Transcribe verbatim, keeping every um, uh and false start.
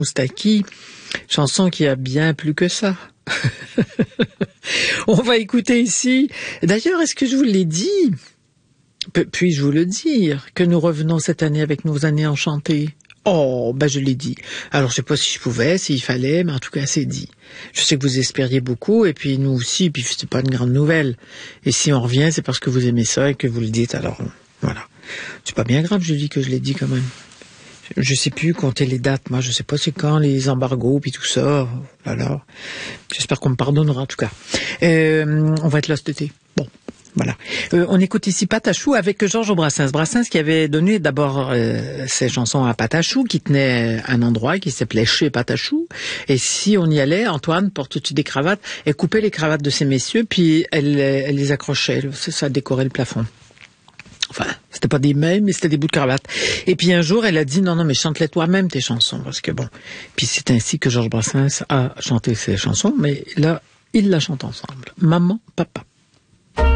Moustaki, chanson qui a bien plus que ça. On va écouter ici. D'ailleurs, est-ce que je vous l'ai dit? Puis-je vous le dire que nous revenons cette année avec nos années enchantées? Oh, ben je l'ai dit. Alors, je sais pas si je pouvais, s'il fallait, mais en tout cas, c'est dit. Je sais que vous espériez beaucoup, et puis nous aussi, puis c'est pas une grande nouvelle. Et si on revient, c'est parce que vous aimez ça et que vous le dites, alors voilà. C'est pas bien grave, je dis que je l'ai dit quand même. Je sais plus compter les dates, moi, je sais pas c'est quand, les embargos, puis tout ça. Alors, j'espère qu'on me pardonnera, en tout cas. Euh, on va être là cet été. Bon. Voilà. Euh, on écoute ici Patachou avec Georges Brassens. Brassens qui avait donné d'abord euh, ses chansons à Patachou, qui tenait un endroit qui s'appelait Chez Patachou. Et si on y allait, Antoine porte au-dessus des cravates, elle coupait les cravates de ces messieurs, puis elle, elle les accrochait. Ça, ça décorait le plafond. Enfin, c'était pas des mains, mais c'était des bouts de cravate. Et puis un jour, elle a dit, non, non, mais chante-les toi-même tes chansons, parce que bon. Puis c'est ainsi que Georges Brassens a chanté ses chansons, mais là, ils la chantent ensemble. Maman, papa.